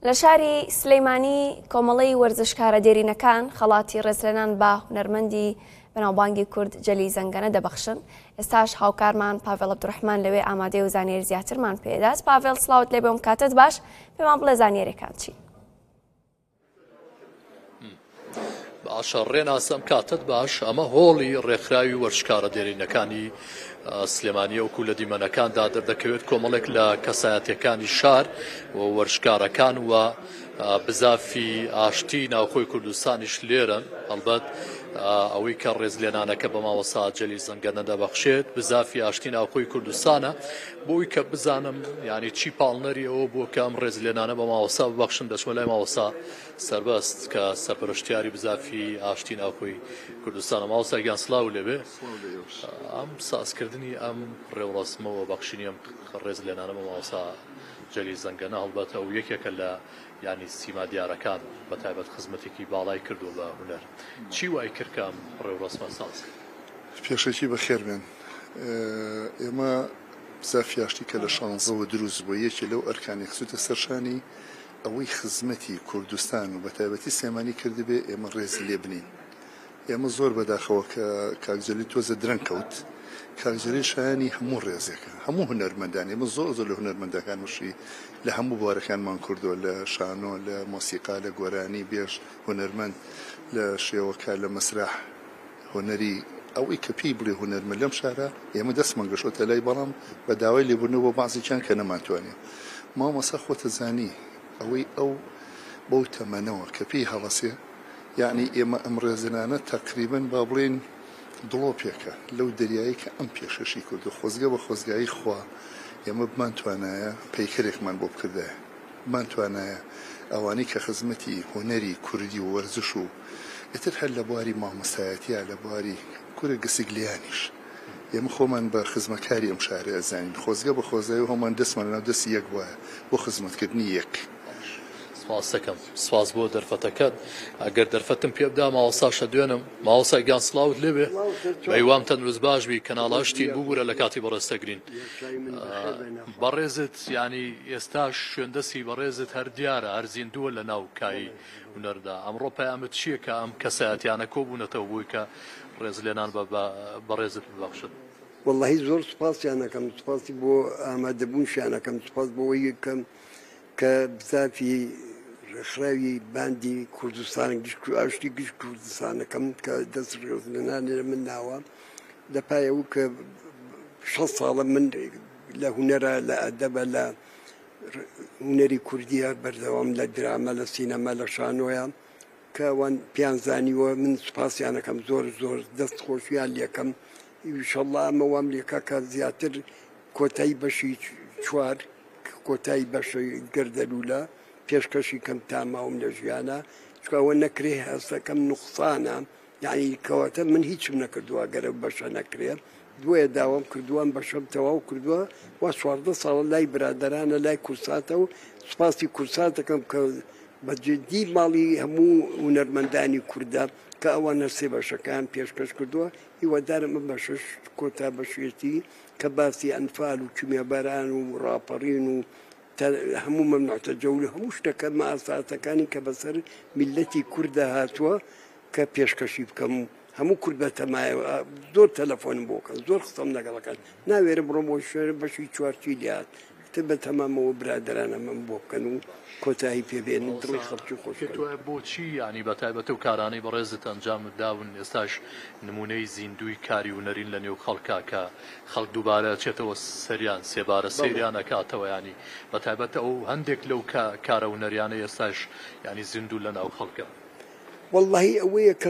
لە شاری سلەیمانی کۆمەڵەی وەرزشکارە دێرینەکان خەڵاتی ڕێزلێنان بە هونەرمەندی بەناوبانگی کورد جەلی زەنگەنە دەبەخشن. ئێستاش هاوکارمان پاڤێڵ عەبدوڕەحمان لەوێ ئامادەی و زانیاری زیاترمان پێدات. پاڤێڵ سڵاوت لێ بێم، کاتت باش، پێمان بڵێ زانیاریەکان چی؟ باشە ڕێناسەم، کاتت باش. ئەمە هۆڵی ڕێکخراوی وەرزشکارە دێرینەکانی سلێمانی وەکو لە دیمەنەکاندا دەردەکەوێت کۆمەڵێک لە کەسایەتیەکانی شار و وەرزشکارەکان و بزافی ئاشتی ناوخۆی کوردستانیش لێرن. هەڵبەت ئەوەی کە ڕێزلێنانەکە بە ماوەسا جەلی زەنگەنە دەبەخشێت بزافی ئاشتی ناوخۆی کوردستانە، بۆی کە بزانم ینی چی پاڵنەری ئەوە بووە کە ئەم ڕێزلێنانە بە ماوەسا ببەخشن. دەچمە لای ماوەسا سەربەست کە سەرپەرشتیاری بزافی ئاشتی ناوخۆی کوردستانە. ماوەسا گیان سڵاو لێبێ. ئەم سازکردنی ئەم ڕێوڕەسمەوە بەخشینی ئەم ڕێزلێنانە بە ماوەسا جەلی زەنگەنە هەڵبەت ئەو یەکێکە لە ینی سیما دیارەکان بە تایبەت خزمەتێکی باڵای کردو بە هونەر. چی وای کرد کە ئەم ڕێوڕەسمە ساز پێشێکی بەخێر بێن. ئێمە بزافی ئاشتی کە لە شانزەوە دروست بووە، یەکی لەو ئەرکانی خزوتە سەرشانی ئەوەی خزمەتی کوردستان و بە تایبەتی سلێمانی کردبێ ئێمە ڕێز لێ بنین. ئێمە زۆر بەداخەوە کە کاکجەلی تۆزە درەنگ کەوت. کاکجەلی شایانی هەموو ڕێزێکە، هەموو هونەرمەندان. ئێمە زۆر لە هونەرمەندەکان وشی لە هەموو بوارەکانمان کردووە، لە شانۆ، لە مۆسیقا، لە گۆرانی بێژ هونەرمەند، لە شێوەکە، لە مەسرح هونەری. ئەوەی کە پێی بڵێ هونەرمەند لەم شارە ئێمە دەستمان گەشتۆتە لای، بەڵام بە داوای لێبوونەوە بەعزێکیان کە نەمانتوانێت. مامۆستا خۆتە زانی ئەوەی ئەو بەو تەمەنەوە کە پێی هەڵەسێ، یعنی ئێمە ئەم ڕێزلێنانە تەقریبەن با بڵێن دڵۆپێکە لەو دەریایی کە ئەم پێشەشی کردو خۆزگە بە خۆزگایی خوا ئێمە بمانتوانایە پەیکەرێکمان بۆ بکردایە، بمانتوانایە ئەوانەی کە خزمەتی هونەری کوردی و وەرزش و ئێتر هەر لە بواری مامۆستایەتیە، لە بواری کورە گسیگلیانیش ئێمە خۆمان بە خزمەتکاری ئەم شارە ئەزانین. خۆزگە بە خۆزایی و هەمان دەستمان لەناو دەستی یەک وایە بۆ خزمەتکردنی یەک. سپاس دەکەم، سپاس بۆ دەرفەتەکەت. ئەگەر دەرفەتم پێ بدا ماوەساشە دوێنم. ماوەسا گیان سڵاوت لێبێ، بەیوام تەندروست باش بی، کەناڵاشتی ببوورە لە کاتی بەڕێستەگرین. بەڕێزت ینی ئێستاش شوێندەسی بەڕێزت هەر دیارە، هەر زیندووە لە ناو کایی هونەردا. ئەمڕۆ پەیامت چییە کە ئەم کەسایەتیانە کۆبوونەتەوە بووی کە ڕێزلێنان بەڕێزت ببەخشن؟ واللهی زۆر سوپاسیانەکەم، سوپاسی بۆ ئامادەبوونشیانەکەم، سوپاس بۆەوەی یەکەم کە بزافی ڕێکخراوی باندی کوردستان ئاشتی گشت کوردستانەکەم کە دەست ڕێزلێنان لە من ناوە لە پایەوە کە 6 ساڵە من لە هونەرە، لە ئەدەبە، لە هونەری کوردیە بەردەوام، لە درامە، لە سینەما، لە شانۆیە کە ئەوان پیانزانیوە. من سوپاسیانەکەم، زۆر دەست خۆشیان لێکەم. ئینشەڵڵا ئەمە وام لێکە کە زیاتر کۆتایی بەشی 4 کۆتایی بەشی گەردەلوولە پێشکەشی کەم تاماوم لە ژیانە، چکە ئەوە نەکرێ هەستەکەم نوقسانە، یعنی کەواتە من هیچم نەکردووە گەرە بەشە نەکرێت. دوێ داوام کردووە بەشەم تەواو کردووە و 14 ساڵە لای برادەرانە، لای کورساتە و سوپاسی کورساتەکەم کە بەجددی ماڵی هەموو هونەرمەندانی کووردە کە ئەوانە سێ بەشەکان پێشکەش کردووە. هیوادارم ئەم بەشەش کۆتا بەشێتی کە باسی ئەنفال و کیمیابەران و ڕاپەڕین و هەموو مەمنوعتە جەول هەموو شتەکە مەئاساتەکانی کە بەسەر میلەتی کووردە هاتووە کە پێشکەشی بکەم. هەموو کورد بە تەمایە زۆر تەلەفۆنم بۆکەن، زۆر قسەم لەگەڵەکەن، ناوێرە بڕۆم بۆ شوێنە بەشی 4 لات تە بە تەمامەوە برادەرانە من بۆ بکەن و کۆتایی پێبێنن، دڵی خەڵکی خۆش. بۆچی ینی بە تایبەتە و کارانەی بەڕێزت ئەنجام داون ئێستاش نمونەی زیندوی کاری هونەرین لە نێو خەڵکا کە خەڵک دووبارە چێتەوە سەریان سێبارە سەیریان ئەکاتەوە، ینی بە تایبەتە ئەو هەندێک لەو کارە هونەریانە ئێستاش ینی زیندوو لە ناو خەڵکە؟ واللهی ئەوەیە کە